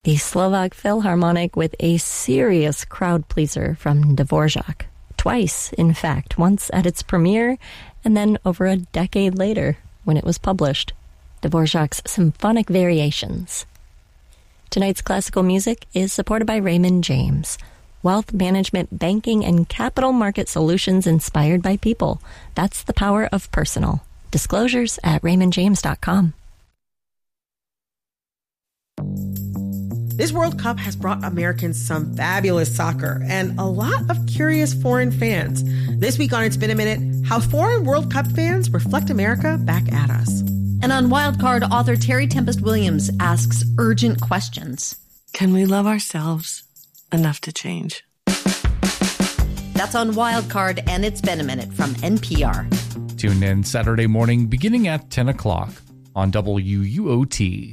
the Slovak Philharmonic with a serious crowd pleaser from Dvorak. Twice, in fact, once at its premiere and then over a decade later when it was published. Dvorak's Symphonic Variations. Tonight's classical music is supported by Raymond James. Wealth management, banking, and capital market solutions inspired by people. That's the power of personal. Disclosures at raymondjames.com. This World Cup has brought Americans some fabulous soccer and a lot of curious foreign fans. This week on It's Been a Minute, how foreign World Cup fans reflect America back at us. And on Wildcard, author Terry Tempest Williams asks urgent questions. Can we love ourselves enough to change? That's on Wildcard, and It's Been a Minute from NPR. Tune in Saturday morning beginning at 10 o'clock on WUOT.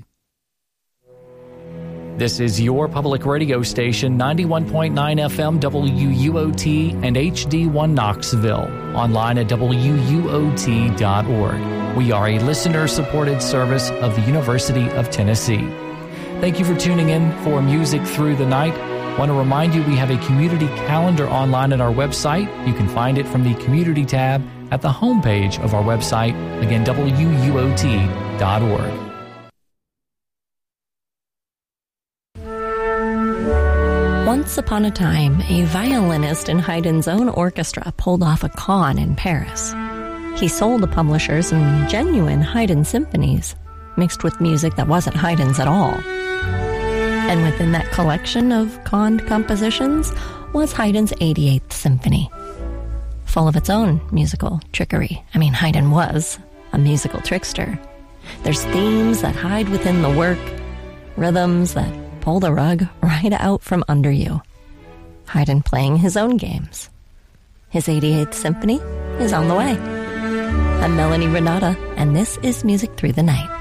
This is your public radio station, 91.9 FM WUOT and HD1 Knoxville. Online at WUOT.org. We are a listener-supported service of the University of Tennessee. Thank you for tuning in for Music Through the Night. I want to remind you we have a community calendar online at our website. You can find it from the Community tab at the homepage of our website. Again, WUOT.org. Once upon a time, a violinist in Haydn's own orchestra pulled off a con in Paris. He sold the publisher some genuine Haydn symphonies, mixed with music that wasn't Haydn's at all. And within that collection of conned compositions was Haydn's 88th Symphony, full of its own musical trickery. I mean, Haydn was a musical trickster. There's themes that hide within the work, rhythms that pull the rug right out from under you. Haydn playing his own games. His 88th Symphony is on the way. I'm Melanie Renata, and this is Music Through the Night.